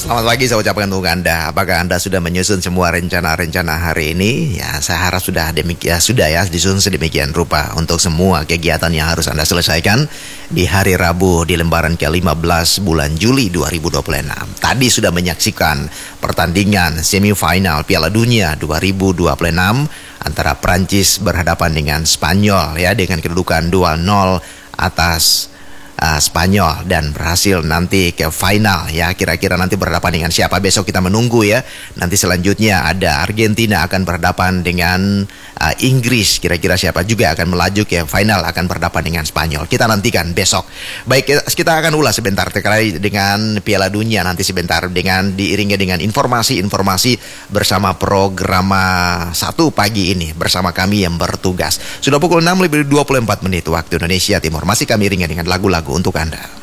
Selamat pagi saya ucapkan untuk Anda. Apakah Anda sudah menyusun semua rencana-rencana hari ini? Ya, saya harap sudah disusun sedemikian rupa untuk semua kegiatan yang harus Anda selesaikan di hari Rabu di lembaran ke-15 bulan Juli 2026. Tadi sudah menyaksikan pertandingan semifinal Piala Dunia 2026 antara Prancis berhadapan dengan Spanyol ya, dengan kedudukan 2-0 atas Spanyol dan berhasil nanti ke final ya. Kira-kira nanti berhadapan dengan siapa, besok kita menunggu ya. Nanti selanjutnya ada Argentina akan berhadapan dengan Inggris. Kira-kira siapa juga akan melaju ke final, akan berhadapan dengan Spanyol. Kita nantikan besok. Baik, kita akan ulas sebentar terkait dengan Piala Dunia nanti sebentar, dengan diiringi dengan informasi-informasi bersama program 1 pagi ini bersama kami yang bertugas. Sudah pukul 6:24 waktu Indonesia Timur. Masih kami iringi dengan lagu-lagu untuk Anda.